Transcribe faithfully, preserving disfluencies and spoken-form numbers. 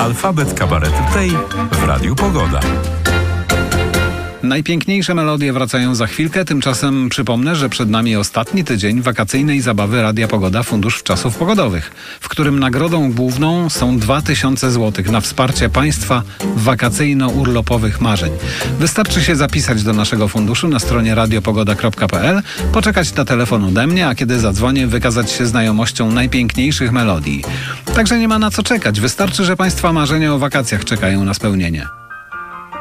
Alfabet kabaretu tej w Radiu Pogoda. Najpiękniejsze melodie wracają za chwilkę, tymczasem przypomnę, że przed nami ostatni tydzień wakacyjnej zabawy Radia Pogoda Fundusz Czasów Pogodowych, w którym nagrodą główną są dwa tysiące złotych na wsparcie Państwa wakacyjno-urlopowych marzeń. Wystarczy się zapisać do naszego funduszu na stronie radiopogoda kropka pe el, poczekać na telefon ode mnie, a kiedy zadzwonię, wykazać się znajomością najpiękniejszych melodii. Także nie ma na co czekać, wystarczy, że Państwa marzenia o wakacjach czekają na spełnienie.